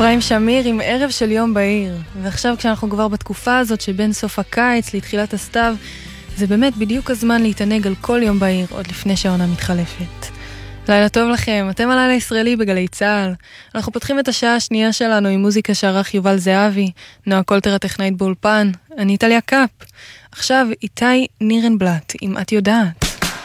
אפרים שמיר עם ערב של יום בעיר. ועכשיו כשאנחנו כבר בתקופה הזאת שבין סוף הקיץ לתחילת הסתיו, זה באמת בדיוק הזמן להתענג על כל יום בעיר עוד לפני שהעונה מתחלפת. לילה טוב לכם, אתם על לילה ישראלי בגלי צהל. אנחנו פותחים את השעה השנייה שלנו עם מוזיקה שערך יובל זהבי, נועה קולטר הטכנאית באולפן, אני איטליה קאפ. עכשיו איתי נירנבלט עם את יודעת.